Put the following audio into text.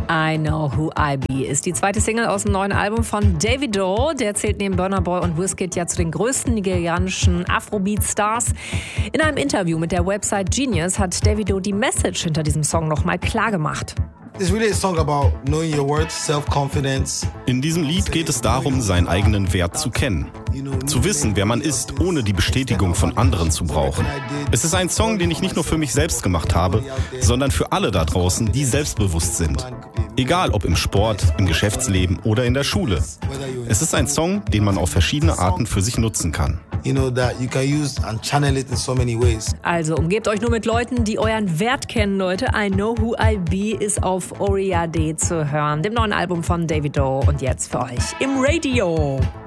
I Know Who I Be ist die zweite Single aus dem neuen Album von Davido. Der zählt neben Burna Boy und Wizkid ja zu den größten nigerianischen Afrobeat-Stars. In einem Interview mit der Website Genius hat Davido die Message hinter diesem Song nochmal klar gemacht. In diesem Lied geht es darum, seinen eigenen Wert zu kennen. Zu wissen, wer man ist, ohne die Bestätigung von anderen zu brauchen. Es ist ein Song, den ich nicht nur für mich selbst gemacht habe, sondern für alle da draußen, die selbstbewusst sind. Egal ob im Sport, im Geschäftsleben oder in der Schule. Es ist ein Song, den man auf verschiedene Arten für sich nutzen kann. Also umgebt euch nur mit Leuten, die euren Wert kennen, Leute. I Know Who I Be ist auf Oriade zu hören, dem neuen Album von Davido. Und jetzt für euch im Radio.